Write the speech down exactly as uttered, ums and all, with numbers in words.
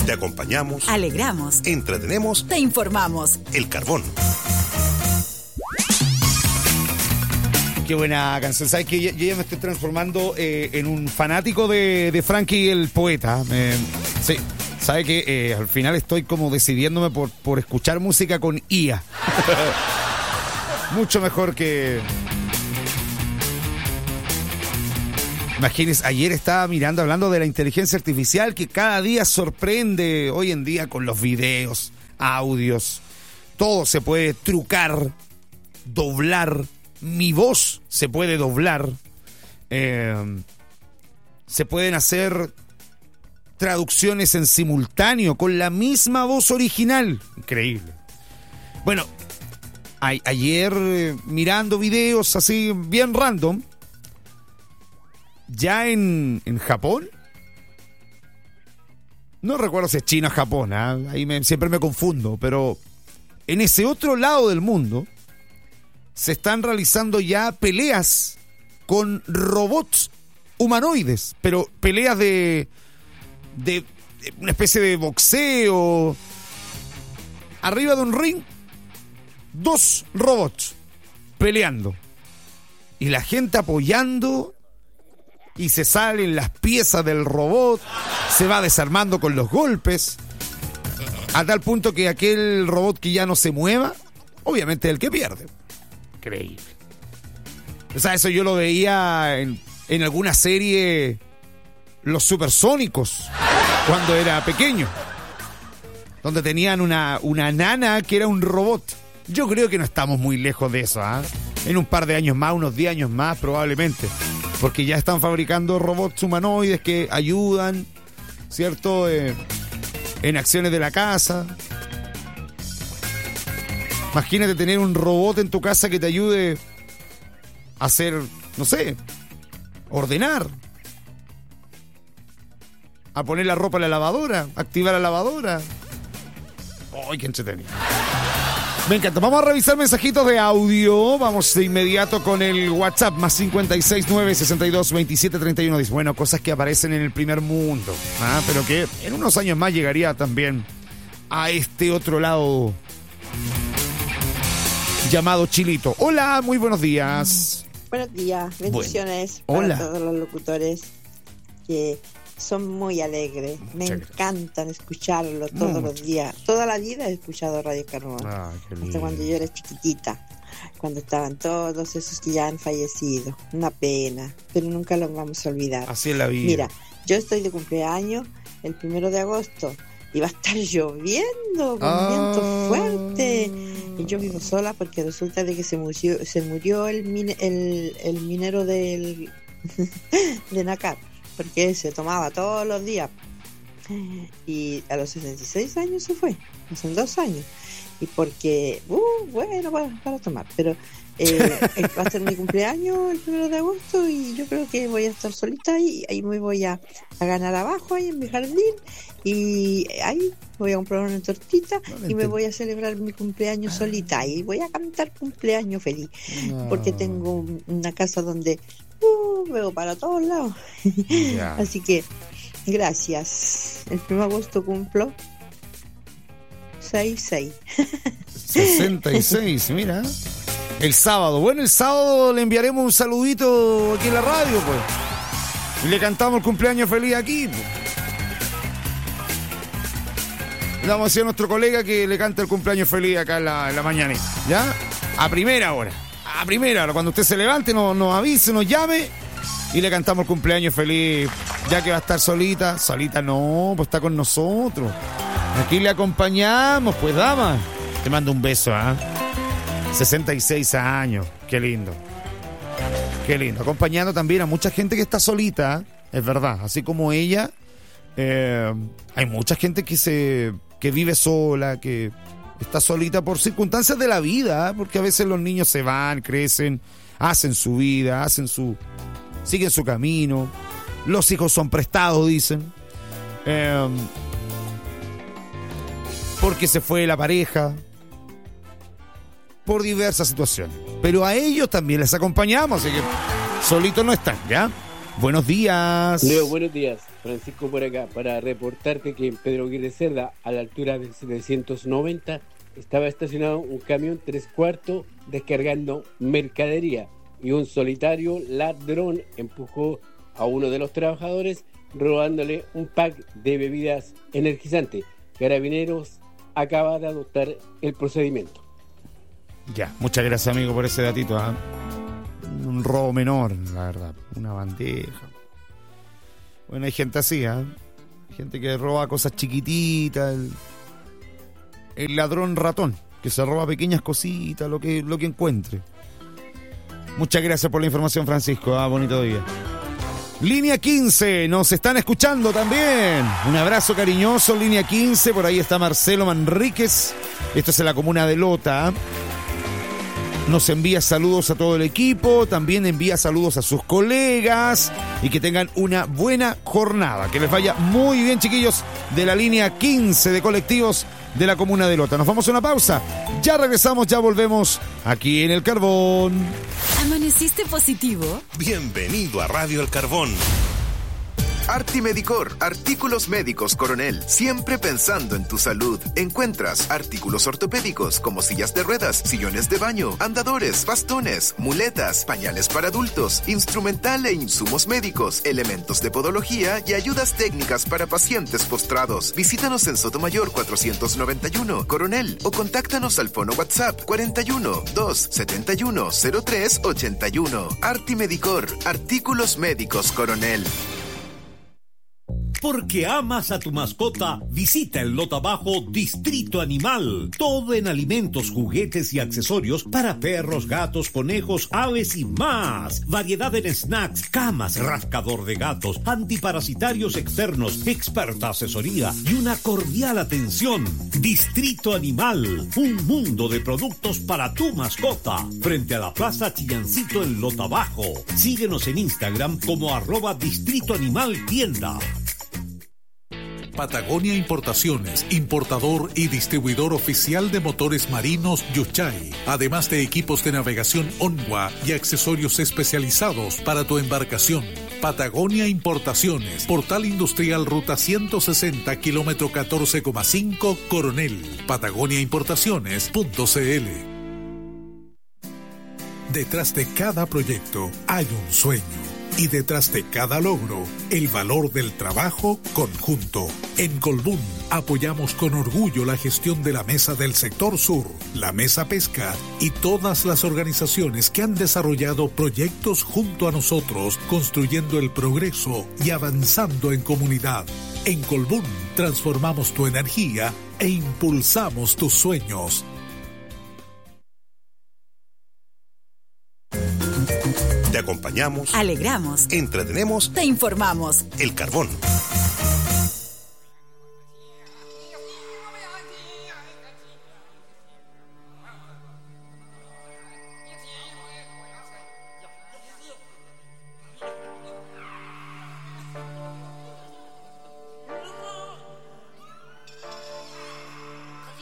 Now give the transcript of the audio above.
Te acompañamos, alegramos, entretenemos, te informamos. El Carbón. Qué buena canción. ¿Sabes que yo, yo ya me estoy transformando eh, en un fanático de, de Frankie el poeta? Eh, sí. ¿Sabe que eh, al final estoy como decidiéndome por, por escuchar música con I A? Mucho mejor que... Imagínense, ayer estaba mirando, hablando de la inteligencia artificial que cada día sorprende hoy en día con los videos, audios. Todo se puede trucar, doblar. Mi voz se puede doblar. Eh, se pueden hacer traducciones en simultáneo con la misma voz original. Increíble. Bueno, a- ayer eh, mirando videos así bien random, ya en, en Japón, no recuerdo si es China o Japón, ¿eh? Ahí me, siempre me confundo, pero en ese otro lado del mundo se están realizando ya peleas con robots humanoides, pero peleas de, de, de una especie de boxeo. Arriba de un ring, dos robots peleando y la gente apoyando. Y se salen las piezas del robot, se va desarmando con los golpes, a tal punto que aquel robot que ya no se mueva, obviamente es el que pierde. Increíble. O sea, eso yo lo veía en, en alguna serie, Los Supersónicos, cuando era pequeño, donde tenían una, una nana que era un robot. Yo creo que no estamos muy lejos de eso, ¿eh? En un par de años más, unos diez años más probablemente. Porque ya están fabricando robots humanoides que ayudan, ¿cierto? Eh, en acciones de la casa. Imagínate tener un robot en tu casa que te ayude a hacer, no sé, ordenar. A poner la ropa en la lavadora, activar la lavadora. ¡Ay, qué entretenido! Me encanta. Vamos a revisar mensajitos de audio. Vamos de inmediato con el WhatsApp más cincuenta y seis nueve sesenta y dos veintisiete treinta y uno. Dice, bueno, cosas que aparecen en el primer mundo, ¿ah? Pero que en unos años más llegaría también a este otro lado llamado Chilito. Hola, muy buenos días. Buenos días, bendiciones bueno. para Hola. todos los locutores que son muy alegres. Me Muchas gracias. encantan escucharlo todos Mucho. los días. Toda la vida he escuchado Radio Carbón. Ah, qué lindo. Hasta cuando yo era chiquitita, cuando estaban todos esos que ya han fallecido. Una pena, pero nunca los vamos a olvidar. Así es la vida. Mira, yo estoy de cumpleaños el primero de agosto y va a estar lloviendo con Ah. viento fuerte. Y yo vivo sola porque resulta de que se murió, se murió el, mine- el, el minero del de Nacar, porque se tomaba todos los días. Y a los sesenta y seis años se fue, hace dos años. Y porque, uh, bueno, para, para tomar. Pero eh, va a ser mi cumpleaños el primero de agosto y yo creo que voy a estar solita y ahí me voy a, a ganar abajo, ahí en mi jardín. Y ahí voy a comprar una tortita No, y me entiendo. voy a celebrar mi cumpleaños solita. Y voy a cantar cumpleaños feliz. No. Porque tengo un- una casa donde uh, veo para todos lados. Ya. Así que, gracias. El primero de agosto cumplo seis seis. sesenta y seis, mira. El sábado. Bueno, el sábado le enviaremos un saludito aquí en la radio, pues. Y le cantamos el cumpleaños feliz aquí, pues. Le vamos a decir a nuestro colega que le cante el cumpleaños feliz acá en la, en la mañana. ¿Ya? A primera hora. A primera hora. Cuando usted se levante, nos, nos avise, nos llame y le cantamos el cumpleaños feliz. Ya que va a estar solita. Solita no, pues está con nosotros. Aquí le acompañamos, pues, dama. Te mando un beso, ¿ah? sesenta y seis años. Qué lindo. Qué lindo. Acompañando también a mucha gente que está solita, ¿eh? Es verdad. Así como ella, eh, hay mucha gente que se que vive sola, que está solita por circunstancias de la vida, ¿eh? Porque a veces los niños se van, crecen, hacen su vida, hacen su... siguen su camino. Los hijos son prestados, dicen. Eh, porque se fue la pareja, por diversas situaciones. Pero a ellos también les acompañamos, así que solitos no están, ¿ya? Buenos días. Leo, buenos días. Francisco por acá, para reportarte que en Pedro Aguirre Cerda, a la altura del setecientos noventa, estaba estacionado un camión tres cuartos descargando mercadería y un solitario ladrón empujó a uno de los trabajadores robándole un pack de bebidas energizantes. Carabineros acaba de adoptar el procedimiento. Ya, muchas gracias, amigo, por ese datito, ¿eh? Un robo menor, la verdad, una bandeja. Bueno, hay gente así, ¿eh? Gente que roba cosas chiquititas, el, el ladrón ratón, que se roba pequeñas cositas, lo que, lo que encuentre. Muchas gracias por la información, Francisco, ¿eh? Bonito día. Línea quince, nos están escuchando también. Un abrazo cariñoso, Línea quince, por ahí está Marcelo Manríquez. Esto es en la comuna de Lota, ¿eh? Nos envía saludos a todo el equipo, también envía saludos a sus colegas y que tengan una buena jornada. Que les vaya muy bien, chiquillos, de la línea quince de colectivos de la comuna de Lota. Nos vamos a una pausa, ya regresamos, ya volvemos aquí en El Carbón. ¿Amaneciste positivo? Bienvenido a Radio El Carbón. Artimedicor, artículos médicos Coronel, siempre pensando en tu salud. Encuentras artículos ortopédicos como sillas de ruedas, sillones de baño, andadores, bastones, muletas, pañales para adultos, instrumental e insumos médicos, elementos de podología y ayudas técnicas para pacientes postrados. Visítanos en Sotomayor cuatrocientos noventa y uno, Coronel, o contáctanos al fono WhatsApp cuarenta y uno, dos setenta y uno, cero tres ochenta y uno. Artimedicor, artículos médicos Coronel. Porque amas a tu mascota, visita el Lota Bajo Distrito Animal. Todo en alimentos, juguetes y accesorios para perros, gatos, conejos, aves y más. Variedad en snacks, camas, rascador de gatos, antiparasitarios externos, experta asesoría y una cordial atención. Distrito Animal, un mundo de productos para tu mascota. Frente a la Plaza Chillancito en Lota Bajo. Síguenos en Instagram como arroba Distrito Animal Tienda. Patagonia Importaciones, importador y distribuidor oficial de motores marinos Yuchay, además de equipos de navegación Onwa y accesorios especializados para tu embarcación. Patagonia Importaciones, Portal Industrial Ruta ciento sesenta, kilómetro catorce coma cinco, Coronel. Patagonia Importaciones punto c l. Detrás de cada proyecto hay un sueño. Y detrás de cada logro, el valor del trabajo conjunto. En Colbún apoyamos con orgullo la gestión de la Mesa del Sector Sur, la Mesa Pesca y todas las organizaciones que han desarrollado proyectos junto a nosotros, construyendo el progreso y avanzando en comunidad. En Colbún transformamos tu energía e impulsamos tus sueños. Te acompañamos, alegramos, entretenemos, te informamos. El Carbón.